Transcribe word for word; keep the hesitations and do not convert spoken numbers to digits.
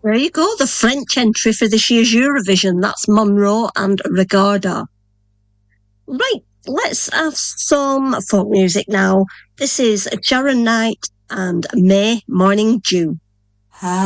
There you go, the French entry for this year's Eurovision. That's Monroe and Regarda. Right, let's have some folk music now. This is Sharon Knight and May Morning Dew.